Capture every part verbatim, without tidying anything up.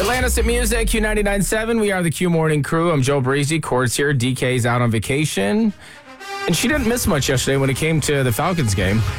Atlantis at Music, Q ninety-nine point seven. We are the Q Morning Crew. I'm Joe Breezy. Court's here. D K's out on vacation. And she didn't miss much yesterday when it came to the Falcons game. No.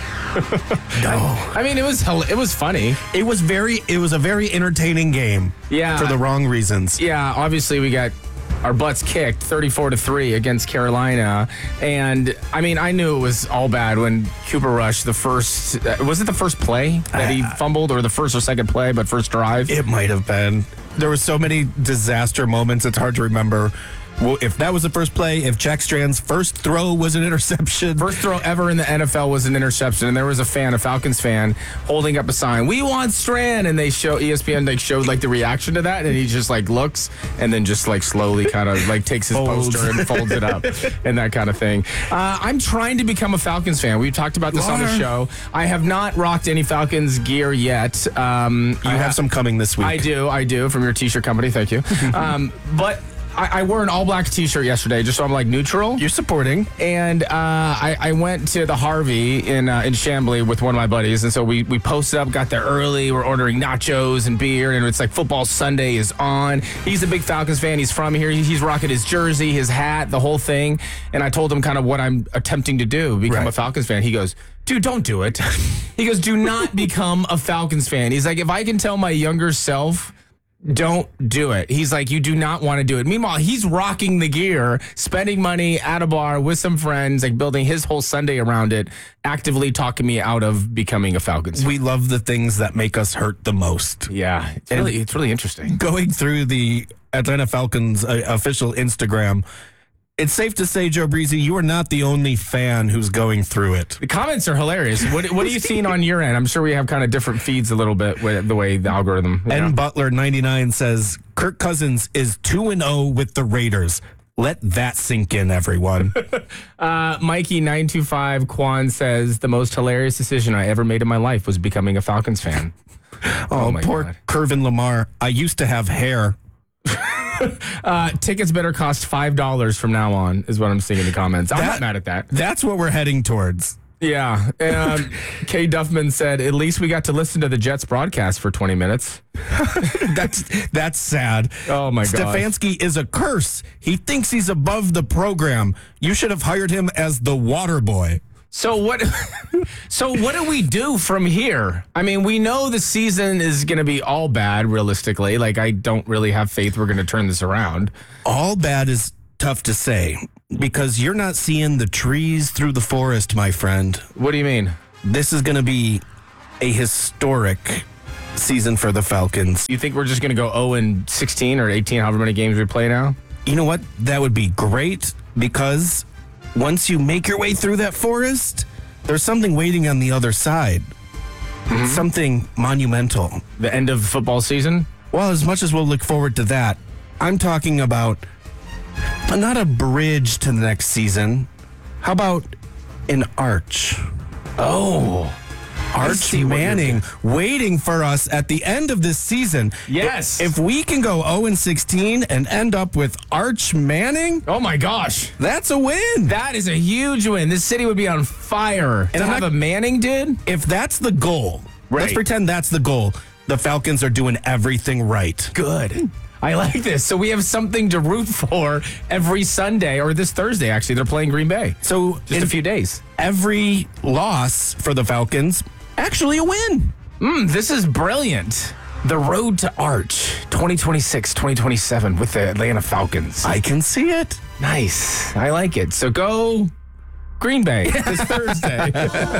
I, I mean, it was it was funny. It was very it was a very entertaining game. Yeah. For the wrong reasons. Yeah, obviously we got our butts kicked thirty-four to three against Carolina. And I mean, I knew it was all bad when Cooper Rush, the first, uh, was it the first play that he fumbled or the first or second play, but first drive? It might have been. There were so many disaster moments, it's hard to remember. Well, if that was the first play, if Jack Strand's first throw was an interception. First throw ever in the N F L was an interception, and there was a fan, a Falcons fan, holding up a sign, "We want Strand," and they show E S P N like showed like the reaction to that, and he just like looks and then just like slowly kind of like takes his Folds. poster and folds it up and that kind of thing. Uh, I'm trying to become a Falcons fan. We've talked about this on the show. I have not rocked any Falcons gear yet. Um, You have some coming this week. I do, I do, from your t-shirt company. Thank you. um, but. I, I wore an all-black T-shirt yesterday, just so I'm like neutral. You're supporting. And uh, I, I went to the Harvey in uh, in Chamblee with one of my buddies, and so we we posted up, got there early. We're ordering nachos and beer, and it's like football Sunday is on. He's a big Falcons fan. He's from here. He, he's rocking his jersey, his hat, the whole thing. And I told him kind of what I'm attempting to do, become Right. a Falcons fan. He goes, "Dude, don't do it." He goes, "Do not become a Falcons fan." He's like, "If I can tell my younger self, don't do it." He's like, "You do not want to do it." Meanwhile, he's rocking the gear, spending money at a bar with some friends, like building his whole Sunday around it, actively talking me out of becoming a Falcons fan. We love the things that make us hurt the most. Yeah, it's really, it's really interesting. Going through the Atlanta Falcons uh, official Instagram, it's safe to say, Joe Breezy, you are not the only fan who's going through it. The comments are hilarious. What, what are you seeing on your end? I'm sure we have kind of different feeds a little bit with the way the algorithm. You know? N Butler ninety-nine says Kirk Cousins is two and oh with the Raiders. Let that sink in, everyone. uh, Mikey nine two five Quan says the most hilarious decision I ever made in my life was becoming a Falcons fan. oh, Oh, my poor God. Curvin Lamar. I used to have hair. Uh, tickets better cost five dollars from now on, is what I'm seeing in the comments. I'm That- not mad at that. That's what we're heading towards. Yeah. Um, Kay Duffman said, "At least we got to listen to the Jets broadcast for twenty minutes. That's that's sad. Oh, my gosh. Stefanski is a curse. He thinks he's above the program. You should have hired him as the water boy. So what? So what do we do from here? I mean, we know the season is going to be all bad. Realistically, like I don't really have faith we're going to turn this around. All bad is tough to say because you're not seeing the trees through the forest, my friend. What do you mean? This is going to be a historic season for the Falcons. You think we're just going to go oh and sixteen or eighteen, however many games we play now? You know what? That would be great because once you make your way through that forest, there's something waiting on the other side. Mm-hmm. Something monumental. The end of football season? Well, as much as we'll look forward to that, I'm talking about not a bridge to the next season. How about an arch? Oh. Arch see what you're Manning waiting for us at the end of this season. Yes. If we can go oh and sixteen and end up with Arch Manning, Oh my gosh. that's a win. That is a huge win. This city would be on fire. And to I'm have not- a Manning, dude? If that's the goal, let's Right. pretend that's the goal. The Falcons are doing everything right. Good. I like this. So we have something to root for every Sunday, or this Thursday, actually. They're playing Green Bay. So Just in a few days. every loss for the Falcons, actually a win. Mm, this is brilliant. The road to Arch, twenty twenty-six, twenty twenty-seven with the Atlanta Falcons. I can see it. Nice. I like it. So go Green Bay this Thursday.